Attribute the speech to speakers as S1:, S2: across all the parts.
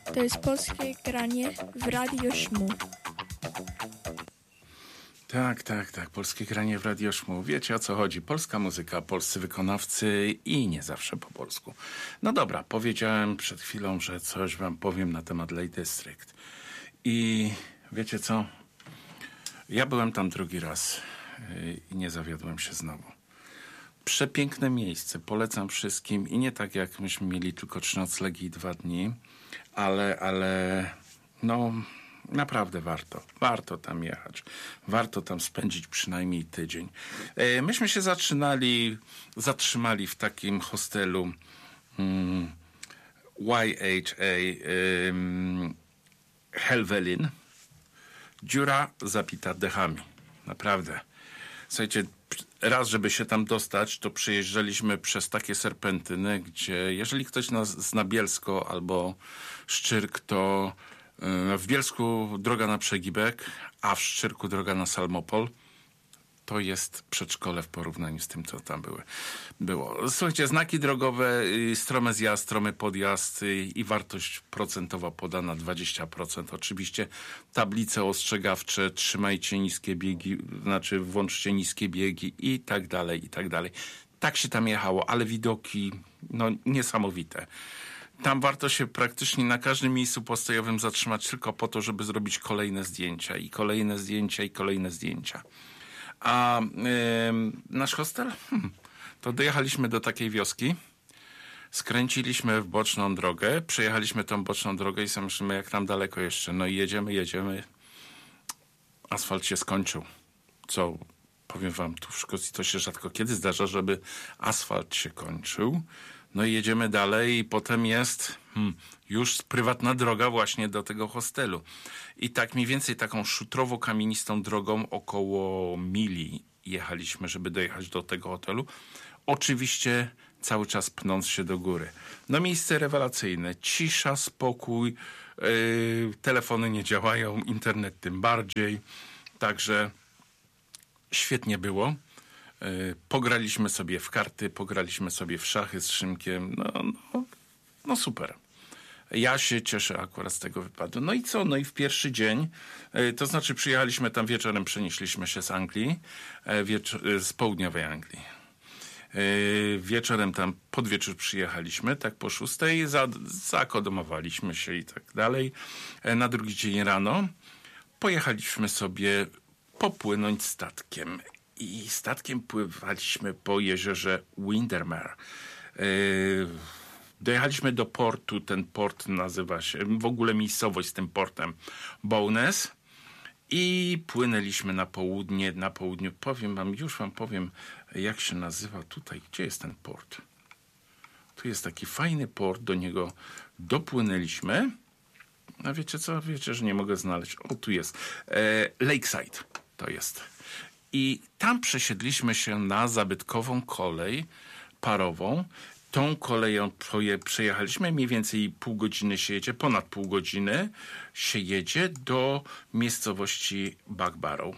S1: To jest polskie granie w Radio Szmu.
S2: Tak. Polskie granie w Radio Szmu. Wiecie, o co chodzi. Polska muzyka, polscy wykonawcy i nie zawsze po polsku. No dobra, powiedziałem przed chwilą, że coś wam powiem na temat Lake District. I wiecie co? Ja byłem tam drugi raz i nie zawiodłem się znowu. Przepiękne miejsce, polecam wszystkim i nie tak jak myśmy mieli tylko 3 noclegi i 2 dni, ale no naprawdę warto tam jechać, warto tam spędzić przynajmniej tydzień. Myśmy się zatrzymali w takim hostelu YHA Helvellyn, dziura zapita dechami, naprawdę. Słuchajcie, raz, żeby się tam dostać, to przejeżdżaliśmy przez takie serpentyny, gdzie jeżeli ktoś zna Bielsko albo Szczyrk, to w Bielsku droga na Przegibek, a w Szczyrku droga na Salmopol. To jest przedszkole w porównaniu z tym, co tam było. Słuchajcie, znaki drogowe, stromy zjazd, stromy podjazd i wartość procentowa podana 20%. Oczywiście tablice ostrzegawcze, trzymajcie niskie biegi, znaczy włączcie niskie biegi i tak dalej, i tak dalej. Tak się tam jechało, ale widoki, no niesamowite. Tam warto się praktycznie na każdym miejscu postojowym zatrzymać tylko po to, żeby zrobić kolejne zdjęcia i kolejne zdjęcia i kolejne zdjęcia. A nasz hostel? To dojechaliśmy do takiej wioski, skręciliśmy w boczną drogę, przejechaliśmy tą boczną drogę i sobie myślimy, jak tam daleko jeszcze. No i jedziemy. Asfalt się skończył. Co, powiem wam, tu w Szkocji to się rzadko kiedy zdarza, żeby asfalt się kończył. No i jedziemy dalej i potem jest już prywatna droga właśnie do tego hostelu. I tak mniej więcej taką szutrowo-kamienistą drogą około mili jechaliśmy, żeby dojechać do tego hotelu. Oczywiście cały czas pnąc się do góry. No miejsce rewelacyjne. Cisza, spokój, telefony nie działają, internet tym bardziej. Także świetnie było. Pograliśmy sobie w karty, pograliśmy sobie w szachy z Szymkiem. No super. Ja się cieszę akurat z tego wypadu. No i co? No i w pierwszy dzień, to znaczy przyjechaliśmy tam wieczorem, przenieśliśmy się z Anglii, z południowej Anglii. Wieczorem tam pod wieczór przyjechaliśmy, tak po 6, zaakomodowaliśmy się i tak dalej. Na drugi dzień rano pojechaliśmy sobie popłynąć statkiem. I statkiem pływaliśmy po jeziorze Windermere. Dojechaliśmy do portu, ten port nazywa się, w ogóle miejscowość z tym portem Bowness i płynęliśmy na południu. Już wam powiem, jak się nazywa tutaj, gdzie jest ten port. Tu jest taki fajny port, do niego dopłynęliśmy. A wiecie co? Wiecie, że nie mogę znaleźć. O, tu jest. Lakeside to jest. I tam przesiedliśmy się na zabytkową kolej parową. Tą koleją przejechaliśmy, mniej więcej pół godziny się jedzie, ponad pół godziny się jedzie do miejscowości Backbarrow.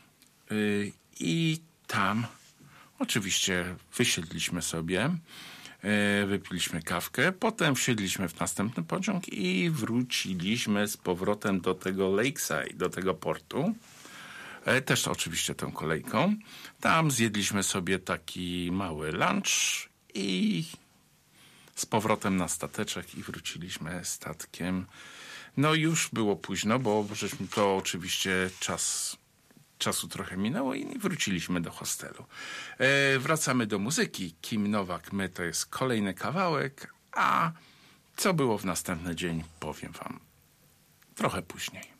S2: I tam oczywiście wysiedliśmy sobie, wypiliśmy kawkę, potem wsiedliśmy w następny pociąg i wróciliśmy z powrotem do tego Lakeside, do tego portu. Też oczywiście tą kolejką. Tam zjedliśmy sobie taki mały lunch i z powrotem na stateczek i wróciliśmy statkiem. No już było późno, bo żeśmy to oczywiście czasu trochę minęło i wróciliśmy do hostelu. Wracamy do muzyki. Kim Nowak, My to jest kolejny kawałek, a co było w następny dzień powiem wam trochę później.